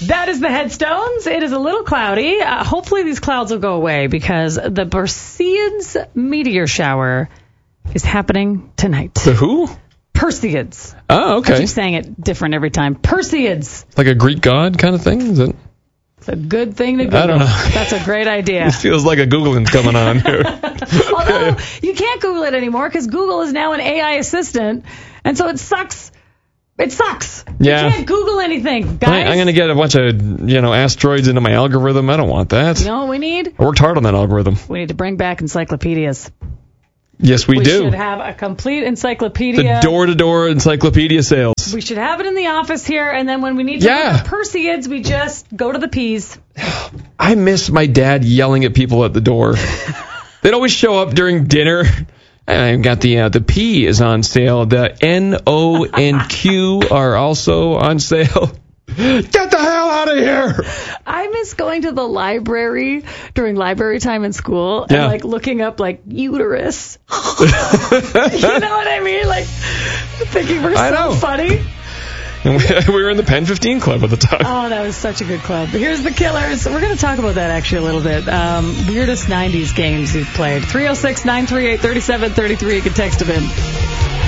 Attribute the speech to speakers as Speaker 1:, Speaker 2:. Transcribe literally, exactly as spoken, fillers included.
Speaker 1: That is the headstones. It is a little cloudy. Uh, hopefully these clouds will go away because the Perseids meteor shower is happening tonight.
Speaker 2: The who?
Speaker 1: Perseids.
Speaker 2: Oh, okay.
Speaker 1: I keep saying it different every time. Perseids.
Speaker 2: Like a Greek god kind of thing? Is it?
Speaker 1: It's a good thing to Google.
Speaker 2: I don't know.
Speaker 1: That's a great idea.
Speaker 2: It feels like a Googling coming on here.
Speaker 1: Although, you can't Google it anymore because Google is now an A I assistant, and so it sucks. It sucks.
Speaker 2: Yeah.
Speaker 1: You can't Google anything, guys.
Speaker 2: I, I'm going to get a bunch of, you know, asteroids into my algorithm. I don't want that.
Speaker 1: You know what we need?
Speaker 2: I worked hard on that algorithm.
Speaker 1: We need to bring back encyclopedias.
Speaker 2: Yes, we,
Speaker 1: we
Speaker 2: do.
Speaker 1: We should have a complete encyclopedia.
Speaker 2: The door-to-door encyclopedia sales.
Speaker 1: We should have it in the office here, and then when we need to
Speaker 2: yeah.
Speaker 1: look at Perseids, we just go to the P's.
Speaker 2: I miss my dad yelling at people at the door. They'd always show up during dinner. I've got the uh, the P is on sale. The N, O, and Q are also on sale. Get the hell out of here!
Speaker 1: I miss going to the library during library time in school and
Speaker 2: yeah.
Speaker 1: like looking up like uterus. You know what I mean? Like thinking we're
Speaker 2: I
Speaker 1: so
Speaker 2: know.
Speaker 1: funny.
Speaker 2: We were in the Pen fifteen Club at the time.
Speaker 1: Oh, that was such a good club. Here's the Killers. We're going to talk about that actually a little bit. Um, weirdest nineties games you've played. three oh six, nine three eight, three seven three three. You can text them in.